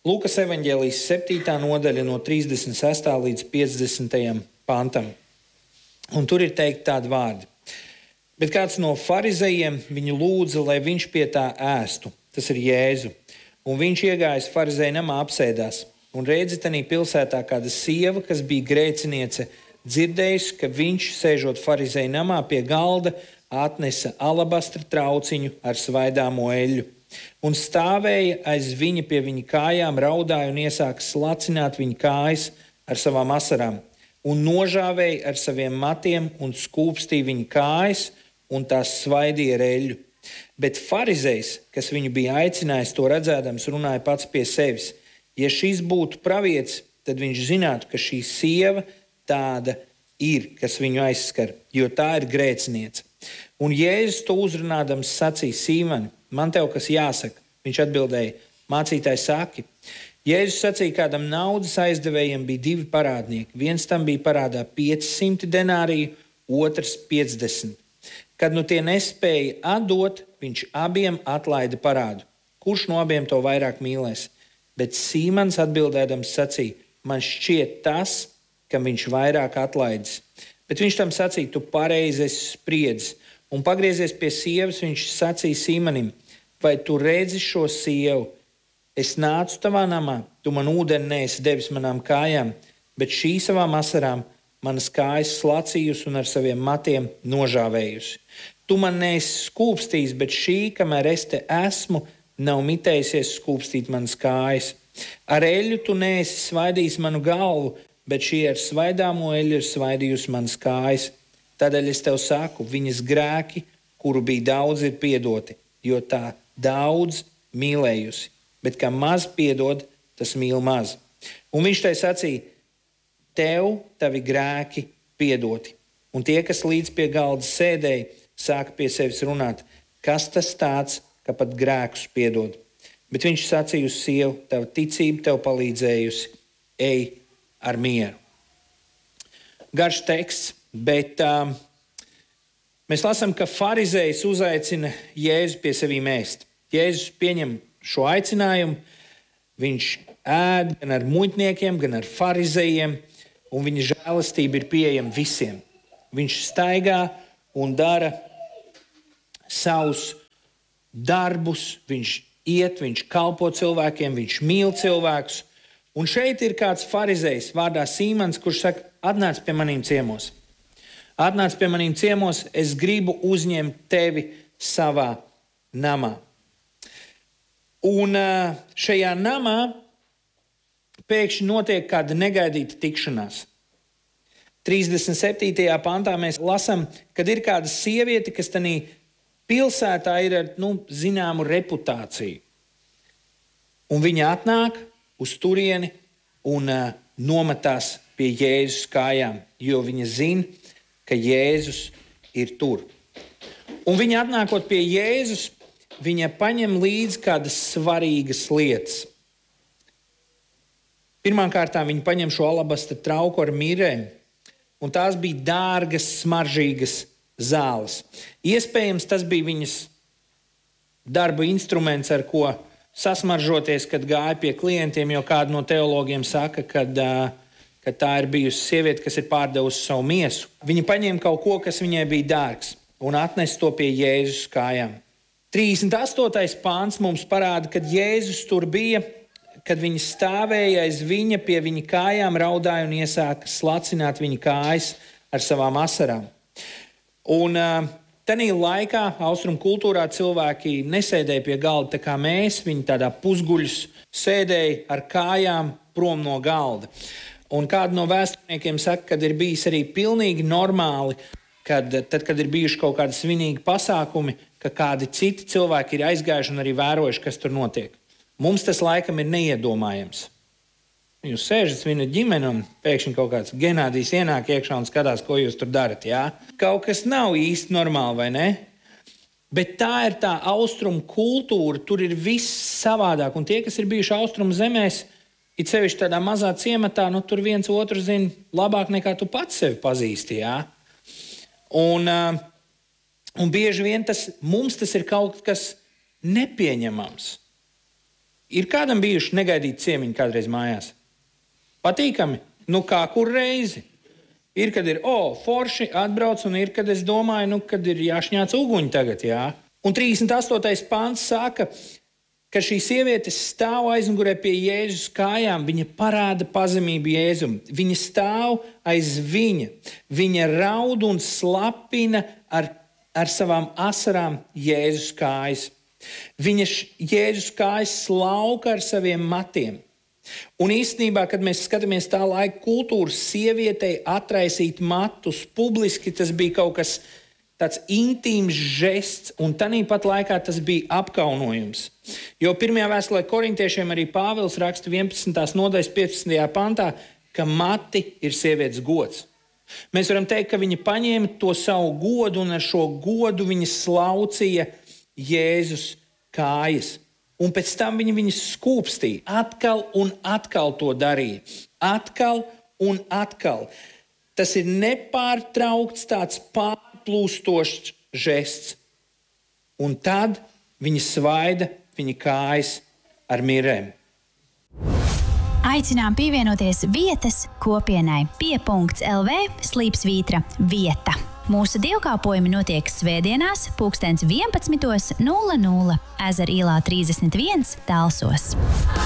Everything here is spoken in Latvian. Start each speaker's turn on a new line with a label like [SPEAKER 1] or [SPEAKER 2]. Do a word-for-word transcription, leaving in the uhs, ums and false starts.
[SPEAKER 1] Lūkas evaņģēlijas septītā nodaļa no trīsdesmit sestā līdz piecdesmitajam pantam. Un tur ir teikti tādi vārdi. Bet kāds no farizejiem viņu lūdza, lai viņš pie tā ēstu. Tas ir Jēzu. Un viņš iegājis farizeja namā apsēdās. Un redzi, tanī pilsētā kāda sieva, kas bija grēciniece, dzirdējusi, ka viņš, sēžot farizeja namā pie galda, atnesa alabastra trauciņu ar svaidāmo eļļu. Un stāvēja aiz viņa pie viņa kājām, raudāja un iesāka slacināt viņa kājas ar savām asarām. Un nožāvēja ar saviem matiem un skūpstīja viņa kājas un tās svaidīja ar eļļu. Bet farizejs, kas viņu bija aicinājis, to redzēdams, runāja pats pie sevis. Ja šis būtu pravietis, tad viņš zinātu, ka šī sieva tāda ir, kas viņu aizskar, jo tā ir grēciniece. Un Jēzus to uzrunādams sacīja Sīmoni, man tev kas jāsaka? Viņš atbildēja, mācītāji saki. Jēzus sacīja, kādam naudas aizdevējiem bija divi parādnieki. Viens tam bija parādā piecsimt denāriju, otrs piecdesmit. Kad nu tie nespēja atdot, viņš abiem atlaida parādu. Kurš no abiem to vairāk mīlēs? Bet Sīmons atbildēdams sacīja, man šķiet tas, kam viņš vairāk atlaidis. Bet viņš tam sacīja, tu pareizi esi spriedzis. Un pagriezies pie sievas, viņš sacīja Sīmonim, vai tu redzi šo sievu? Es nācu tavā namā, tu man ūdeni neesi devis manām kājām, bet šī savām asarām manas kājas slacījusi un ar saviem matiem nožāvējusi. Tu man neesi skūpstījis, bet šī, kamēr es te esmu, nav mitējusies skūpstīt manas kājas. Ar eļļu tu neesi svaidījis manu galvu, bet šī ar svaidāmo eļļu ir svaidījusi manas kājas. Tādēļ es tev saku, viņas grēki, kuru bija daudz, ir piedoti, jo tā daudz mīlējusi. Bet kā maz piedod, tas mīl maz. Un viņš tai sacīja, tev tavi grēki piedoti. Un tie, kas līdz pie galda sēdēja, sāka pie sevis runāt, kas tas tāds, ka pat grēkus piedod. Bet viņš sacīja uz sievu, tava ticība tev palīdzējusi, ej ar mieru. Garš teksts, bet uh, mēs lasām, ka farizejs uzaicina Jēzu pie sevī ēst. Jēzus pieņem šo aicinājumu, viņš ēd gan ar muitniekiem, gan ar farizejiem, un viņa žēlastība ir pieejama visiem. Viņš staigā un dara savus darbus, viņš iet, viņš kalpo cilvēkiem, viņš mīl cilvēkus. Un šeit ir kāds farizejs vārdā Sīmons, kurš saka, atnāc pie maniem ciemos. Atnāc pie maniem ciemos, es gribu uzņemt tevi savā namā. Un šajā namā pēkšņi notiek kāda negaidīta tikšanās. trīsdesmit septītajā pantā mēs lasām, kad ir kāda sieviete, kas tanī pilsētā ir ar nu, zināmu reputāciju. Un viņa atnāk uz turieni un uh, nometās pie Jēzus kājām, jo viņa zina, ka Jēzus ir tur. Un viņa atnākot pie Jēzus, viņa paņem līdzi kādas svarīgas lietas. Pirmkārt, viņa paņem šo alabastra trauku ar mirēm, un tās bija dārgas, smaržīgas zāles. Iespējams, tas bija viņas darba instruments, ar ko sasmaržoties, kad gāja pie klientiem, jo kādi no teologiem saka, kad, ka tā ir bijusi sieviete, kas ir pārdevusi savu miesu. Viņa paņēma kaut ko, kas viņai bija dārgs, un atnesa to pie Jēzus kājām. trīsdesmit astotais pāns mums parāda, kad Jēzus tur bija, kad viņa stāvēja aiz viņa, pie viņa kājām raudāja un iesāka slacināt viņa kājas ar savām asarām. Un uh, tanī laikā austrumu kultūrā cilvēki nesēdēja pie galda tā kā mēs, viņi tādā pusguļus sēdēja ar kājām prom no galda. Un kādi no vēsturniekiem saka, kad ir bijis arī pilnīgi normāli, kad, tad, kad ir bijuši kaut kādi svinīgi pasākumi, ka kādi citi cilvēki ir aizgājuši un arī vērojuši, kas tur notiek. Mums tas laikam ir neiedomājams. Jūs sēžat, svinat ģimeni un pēkšņi kaut kāds Genādijs ienāk iekšā un skatās, ko jūs tur darat. Jā? Kaut kas nav īsti normāli, vai ne? Bet tā ir tā austrumu kultūra, tur ir viss savādāk. Un tie, kas ir bijuši austrumu zemēs, it sevišķi tādā mazā ciematā, nu tur viens otru zina labāk nekā tu pats sevi pazīsti. Jā? Un, un bieži vien tas, mums tas ir kaut kas nepieņemams. Ir kādam bijuši negaidīti ciemiņi kādreiz mājās? Patīkami? Nu kā kur reizi? Ir, kad ir, o, forši atbrauc, un ir, kad es domāju, nu, kad ir jāšņāc uguņi tagad, jā. Un trīsdesmit astotais pants saka, ka šī sieviete stāv aizmugurē pie Jēzus kājām, viņa parāda pazemību Jēzum. Viņa stāv aiz viņa, viņa raud un slapina ar, ar savām asarām Jēzus kājas. Viņa Jēzus kājas slauka ar saviem matiem. Un īstenībā, kad mēs skatāmies tā laika kultūras, sievietei atraisīt matus publiski, tas bija kaut kas tāds intīms žests, un tanīpat laikā tas bija apkaunojums. Jo pirmajā vēstulē korintiešiem arī Pāvils raksta vienpadsmitās nodaļas piecpadsmitajā pantā, ka mati ir sievietes gods. Mēs varam teikt, ka viņa paņēma to savu godu, un ar šo godu viņa slaucīja Jēzus kājas. Un pēc tam viņa viņas skūpstīja. Atkal un atkal to darīja. Atkal un atkal. Tas ir nepārtraukts tāds pārplūstošs žests. Un tad viņa svaida viņa kājas ar mirēm.
[SPEAKER 2] Aicinām pievienoties vietas kopienai pie punkts el vē slīpsvītra vieta. Mūsu dievkalpojumi notiek svētdienās, pulkstens vienpadsmitos nulle nulle Ezera ielā trīsdesmit viens Talsos.